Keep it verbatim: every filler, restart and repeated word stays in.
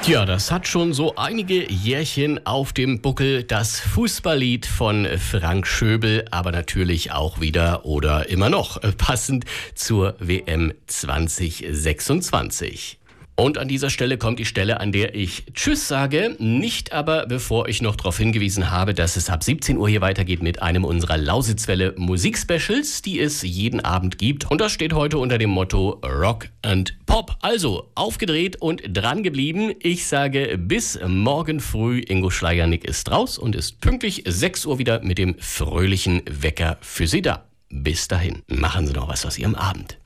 Ja, das hat schon so einige Jährchen auf dem Buckel, das Fußballlied von Frank Schöbel, aber natürlich auch wieder oder immer noch passend zur W M zwanzig sechsundzwanzig. Und an dieser Stelle kommt die Stelle, an der ich Tschüss sage, nicht aber bevor ich noch darauf hingewiesen habe, dass es ab siebzehn Uhr hier weitergeht mit einem unserer Lausitzwelle Musikspecials, die es jeden Abend gibt. Und das steht heute unter dem Motto Rock and Pop. Also aufgedreht und dran geblieben. Ich sage bis morgen früh. Ingo Schleiernick ist raus und ist pünktlich sechs Uhr wieder mit dem fröhlichen Wecker für Sie da. Bis dahin, machen Sie noch was aus Ihrem Abend.